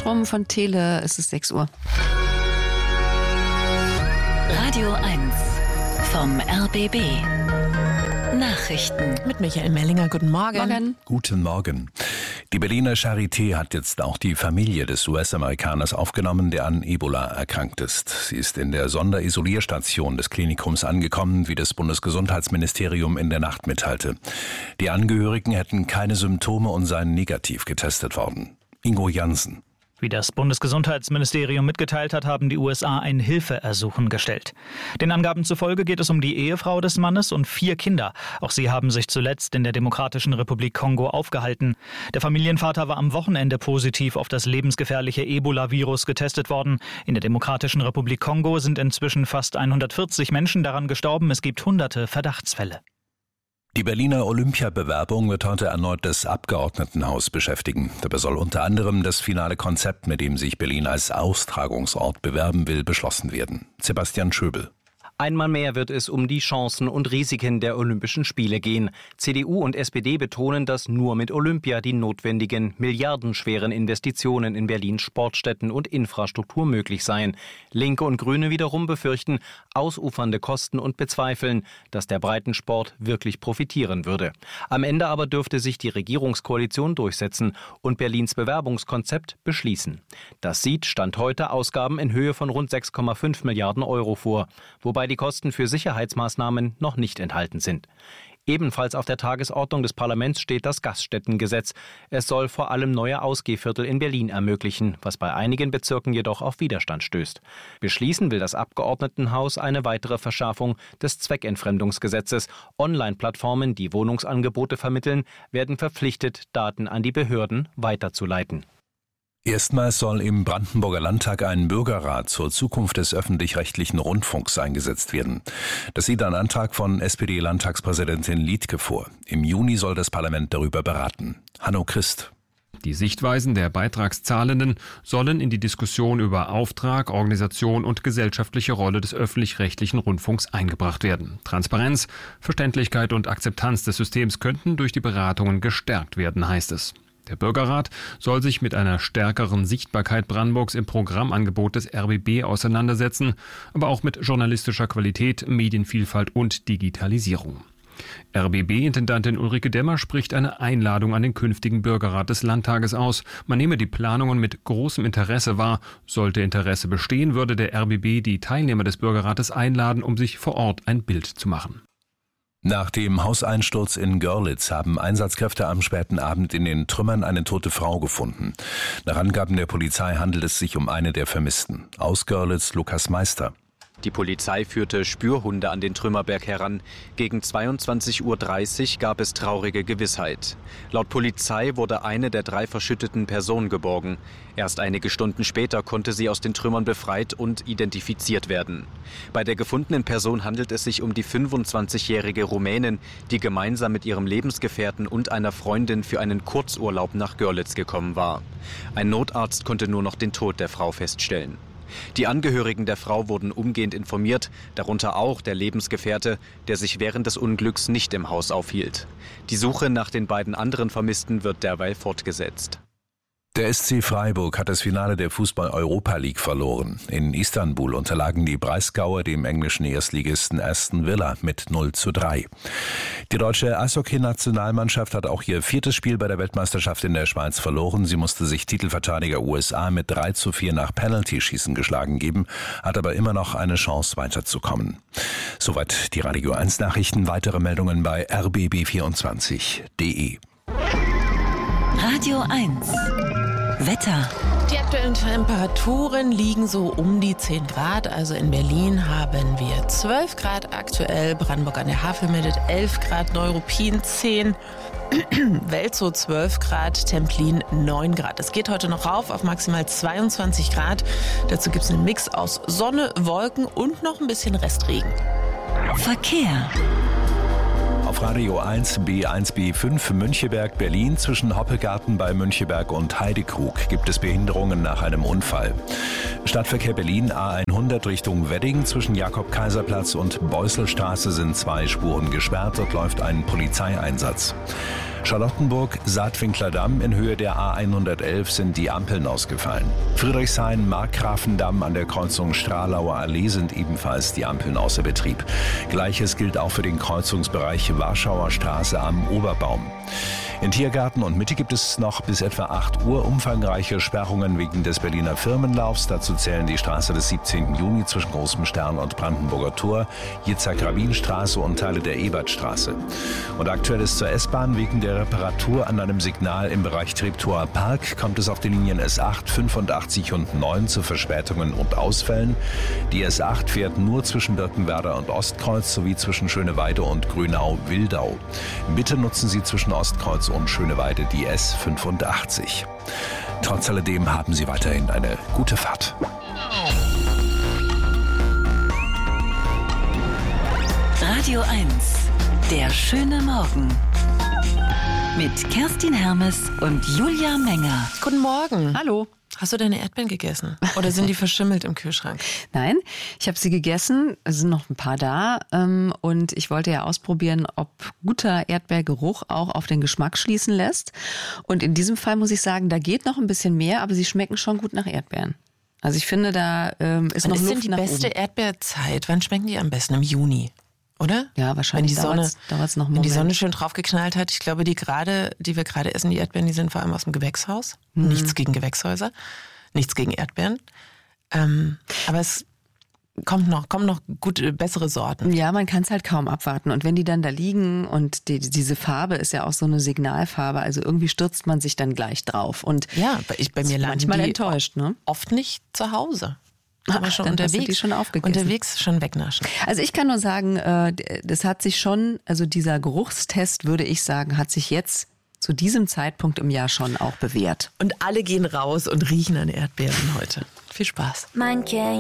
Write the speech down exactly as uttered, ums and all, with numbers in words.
Zentrum von Tele. Es ist sechs Uhr. Radio eins vom R B B. Nachrichten. Mit Michael Mellinger. Guten Morgen. Morgen. Guten Morgen. Die Berliner Charité hat jetzt auch die Familie des U S-Amerikaners aufgenommen, der an Ebola erkrankt ist. Sie ist in der Sonderisolierstation des Klinikums angekommen, wie das Bundesgesundheitsministerium in der Nacht mitteilte. Die Angehörigen hätten keine Symptome und seien negativ getestet worden. Ingo Jansen. Wie das Bundesgesundheitsministerium mitgeteilt hat, haben die U S A ein Hilfeersuchen gestellt. Den Angaben zufolge geht es um die Ehefrau des Mannes und vier Kinder. Auch sie haben sich zuletzt in der Demokratischen Republik Kongo aufgehalten. Der Familienvater war am Wochenende positiv auf das lebensgefährliche Ebola-Virus getestet worden. In der Demokratischen Republik Kongo sind inzwischen fast hundertvierzig Menschen daran gestorben. Es gibt hunderte Verdachtsfälle. Die Berliner Olympiabewerbung wird heute erneut das Abgeordnetenhaus beschäftigen. Dabei soll unter anderem das finale Konzept, mit dem sich Berlin als Austragungsort bewerben will, beschlossen werden. Sebastian Schöbel. Einmal mehr wird es um die Chancen und Risiken der Olympischen Spiele gehen. C D U und S P D betonen, dass nur mit Olympia die notwendigen milliardenschweren Investitionen in Berlins Sportstätten und Infrastruktur möglich seien. Linke und Grüne wiederum befürchten ausufernde Kosten und bezweifeln, dass der Breitensport wirklich profitieren würde. Am Ende aber dürfte sich die Regierungskoalition durchsetzen und Berlins Bewerbungskonzept beschließen. Das sieht Stand heute Ausgaben in Höhe von rund sechs Komma fünf Milliarden Euro vor, wobei die Kosten für Sicherheitsmaßnahmen noch nicht enthalten sind. Ebenfalls auf der Tagesordnung des Parlaments steht das Gaststättengesetz. Es soll vor allem neue Ausgehviertel in Berlin ermöglichen, was bei einigen Bezirken jedoch auf Widerstand stößt. Beschließen will das Abgeordnetenhaus eine weitere Verschärfung des Zweckentfremdungsgesetzes. Online-Plattformen, die Wohnungsangebote vermitteln, werden verpflichtet, Daten an die Behörden weiterzuleiten. Erstmals soll im Brandenburger Landtag ein Bürgerrat zur Zukunft des öffentlich-rechtlichen Rundfunks eingesetzt werden. Das sieht ein Antrag von S P D-Landtagspräsidentin Liedtke vor. Im Juni soll das Parlament darüber beraten. Hanno Christ. Die Sichtweisen der Beitragszahlenden sollen in die Diskussion über Auftrag, Organisation und gesellschaftliche Rolle des öffentlich-rechtlichen Rundfunks eingebracht werden. Transparenz, Verständlichkeit und Akzeptanz des Systems könnten durch die Beratungen gestärkt werden, heißt es. Der Bürgerrat soll sich mit einer stärkeren Sichtbarkeit Brandenburgs im Programmangebot des R B B auseinandersetzen, aber auch mit journalistischer Qualität, Medienvielfalt und Digitalisierung. R B B-Intendantin Ulrike Demmer spricht eine Einladung an den künftigen Bürgerrat des Landtages aus. Man nehme die Planungen mit großem Interesse wahr. Sollte Interesse bestehen, würde der R B B die Teilnehmer des Bürgerrates einladen, um sich vor Ort ein Bild zu machen. Nach dem Hauseinsturz in Görlitz haben Einsatzkräfte am späten Abend in den Trümmern eine tote Frau gefunden. Nach Angaben der Polizei handelt es sich um eine der Vermissten. Aus Görlitz Lukas Meister. Die Polizei führte Spürhunde an den Trümmerberg heran. Gegen zweiundzwanzig Uhr dreißig gab es traurige Gewissheit. Laut Polizei wurde eine der drei verschütteten Personen geborgen. Erst einige Stunden später konnte sie aus den Trümmern befreit und identifiziert werden. Bei der gefundenen Person handelt es sich um die fünfundzwanzigjährige Rumänin, die gemeinsam mit ihrem Lebensgefährten und einer Freundin für einen Kurzurlaub nach Görlitz gekommen war. Ein Notarzt konnte nur noch den Tod der Frau feststellen. Die Angehörigen der Frau wurden umgehend informiert, darunter auch der Lebensgefährte, der sich während des Unglücks nicht im Haus aufhielt. Die Suche nach den beiden anderen Vermissten wird derweil fortgesetzt. Der S C Freiburg hat das Finale der Fußball-Europa League verloren. In Istanbul unterlagen die Breisgauer dem englischen Erstligisten Aston Villa mit null zu drei. Die deutsche Eishockey-Nationalmannschaft hat auch ihr viertes Spiel bei der Weltmeisterschaft in der Schweiz verloren. Sie musste sich Titelverteidiger U S A mit drei zu vier nach Penalty-Schießen geschlagen geben, hat aber immer noch eine Chance weiterzukommen. Soweit die Radio eins Nachrichten. Weitere Meldungen bei r b b vierundzwanzig punkt d e. Radio eins Wetter. Die aktuellen Temperaturen liegen so um die zehn Grad. Also in Berlin haben wir zwölf Grad aktuell, Brandenburg an der Havel meldet elf Grad, Neuruppin zehn, Welzow zwölf Grad, Templin neun Grad. Es geht heute noch rauf auf maximal zweiundzwanzig Grad. Dazu gibt es einen Mix aus Sonne, Wolken und noch ein bisschen Restregen. Verkehr. Auf Radio eins B eins B fünf Müncheberg Berlin zwischen Hoppegarten bei Müncheberg und Heidekrug gibt es Behinderungen nach einem Unfall. Stadtverkehr Berlin A hundert Richtung Wedding zwischen Jakob-Kaiser-Platz und Beusselstraße sind zwei Spuren gesperrt. Dort läuft ein Polizeieinsatz. Charlottenburg, Saatwinkler Damm in Höhe der A hundertelf sind die Ampeln ausgefallen. Friedrichshain, Markgrafendamm an der Kreuzung Stralauer Allee sind ebenfalls die Ampeln außer Betrieb. Gleiches gilt auch für den Kreuzungsbereich Warschauer Straße am Oberbaum. In Tiergarten und Mitte gibt es noch bis etwa acht Uhr umfangreiche Sperrungen wegen des Berliner Firmenlaufs. Dazu zählen die Straße des siebzehnten Juni zwischen Großem Stern und Brandenburger Tor, Jitzak-Rabin-Straße und Teile der Ebertstraße. Und aktuell ist zur S-Bahn wegen der Reparatur an einem Signal im Bereich Treptower Park kommt es auf den Linien S acht, fünfundachtzig und neun zu Verspätungen und Ausfällen. Die S acht fährt nur zwischen Birkenwerder und Ostkreuz sowie zwischen Schöneweide und Grünau-Wildau. Bitte nutzen Sie zwischen Ostkreuz und Schöneweide die S fünfundachtzig. Trotz alledem haben Sie weiterhin eine gute Fahrt. Radio eins, der schöne Morgen. Mit Kerstin Hermes und Julia Menger. Guten Morgen. Hallo. Hast du deine Erdbeeren gegessen? Oder sind die verschimmelt im Kühlschrank? Nein, ich habe sie gegessen. Es sind noch ein paar da. Ähm, und ich wollte ja ausprobieren, ob guter Erdbeergeruch auch auf den Geschmack schließen lässt. Und in diesem Fall muss ich sagen, da geht noch ein bisschen mehr, aber sie schmecken schon gut nach Erdbeeren. Also ich finde, da ähm, ist Wann noch ist Luft denn die nach beste oben. Erdbeerzeit? Wann schmecken die am besten? Im Juni, oder? Ja, wahrscheinlich Wenn die Sonne, dauert es noch einen wenn die Moment. Sonne schön draufgeknallt hat. Ich glaube, die gerade, die wir gerade essen, die Erdbeeren, die sind vor allem aus dem Gewächshaus. Mhm. Nichts gegen Gewächshäuser, nichts gegen Erdbeeren. Ähm, aber es kommt noch, kommen noch gute, bessere Sorten. Ja, man kann es halt kaum abwarten. Und wenn die dann da liegen und die, diese Farbe ist ja auch so eine Signalfarbe, also irgendwie stürzt man sich dann gleich drauf. Und Ja, bei, ich, bei mir landen manchmal die enttäuscht, ne? oft nicht zu Hause. Aber Ach, schon dann hast du unterwegs, die schon aufgegessen. unterwegs schon wegnaschen. Also ich kann nur sagen, äh, das hat sich schon, also dieser Geruchstest, würde ich sagen, hat sich jetzt zu diesem Zeitpunkt im Jahr schon auch bewährt. Und alle gehen raus und riechen an Erdbeeren heute. Viel Spaß. Manche